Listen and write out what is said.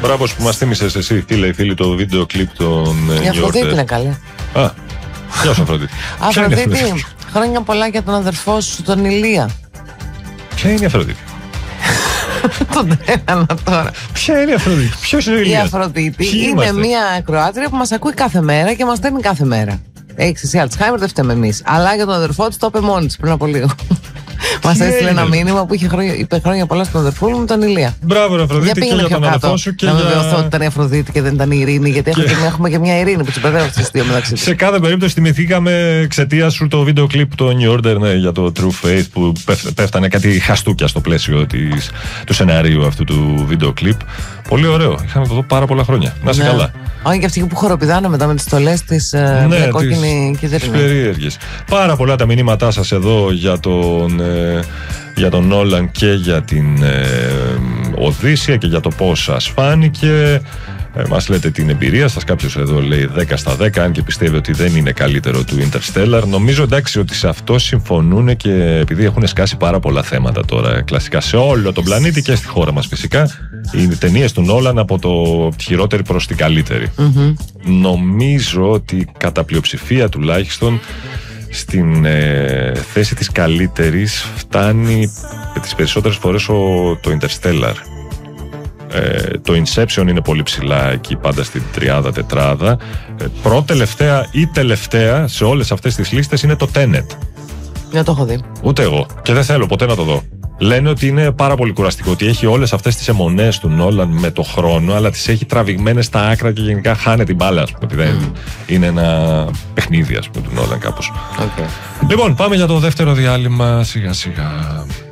Μπράβο που μας θύμισες εσύ, φίλε, το βίντεο κλιπ των Η Αφροδίτη είναι καλή. Γεια σου Αφροδίτη. Αφροδίτη, χρόνια πολλά για τον αδερφό σου, τον Ηλία. Ποια είναι η Αφροδίτη? Τον έκανα τώρα. Ποια είναι η Αφροδίτη? Ποιος είναι ο Ηλίας? Η Αφροδίτη είναι μια Κροάτρια που μας ακούει κάθε μέρα και μας στέλνει κάθε μέρα. Έχεις εσύ Αλτσχάιμερ, δεν φταίμε εμείς. Αλλά για τον αδερφό της το είπε μόνη της πριν από λίγο. Μας έστειλε ένα μήνυμα που είπε χρόνια πολλά στον αδερφούλου μου, τον Ηλία. Μπράβο, Αφροδίτη, και για τον αδερφό σου και να βεβαιωθώ ότι ήταν η Αφροδίτη και δεν ήταν η Ειρήνη, γιατί έχουμε και μια Ειρήνη που τις μπερδεύουν στις δύο μεταξύ τους. Σε κάθε περίπτωση θυμηθήκαμε εξαιτίας σου το βίντεο κλιπ το New Order για το True Faith που πέφτανε κάτι χαστούκια στο πλαίσιο του σενάριου αυτού του βίντεο κλιπ. Πολύ ωραίο. Είχαμε το δω πάρα πολλά χρόνια. Να είσαι καλά. Όχι, και αυτοί που χοροπηδάνε μετά με τις στολές της κόκκινη και τις περίεργες. Πάρα πολλά τα μηνύματά σας εδώ για τον Νόλαν και για την Οδύσσεια και για το πώς σας φάνηκε. Μας λέτε την εμπειρία σας. Κάποιος εδώ λέει 10 στα 10, αν και πιστεύει ότι δεν είναι καλύτερο του Interstellar. Νομίζω εντάξει ότι σε αυτό συμφωνούν, και επειδή έχουν σκάσει πάρα πολλά θέματα τώρα κλασικά σε όλο τον πλανήτη και στη χώρα μας φυσικά, οι ταινίες του Νόλαν από το χειρότερη προς την καλύτερη. Νομίζω ότι κατά πλειοψηφία τουλάχιστον στην θέση της καλύτερης φτάνει τις περισσότερες φορές το Interstellar. Το Inception είναι πολύ ψηλά εκεί, πάντα στην τριάδα, τετράδα. Πρώτη-τελευταία ή τελευταία σε όλες αυτές τις λίστες είναι το Tenet. Δεν το έχω δει. Ούτε εγώ. Και δεν θέλω ποτέ να το δω. Λένε ότι είναι πάρα πολύ κουραστικό, ότι έχει όλες αυτές τις αιμονές του Νόλαν με το χρόνο, αλλά τις έχει τραβηγμένες στα άκρα και γενικά χάνεται την μπάλα, ας πούμε. Ότι δεν είναι ένα παιχνίδι, ας πούμε, του Νόλαν κάπως. Okay. Λοιπόν, πάμε για το δεύτερο διάλειμμα σιγά σιγά.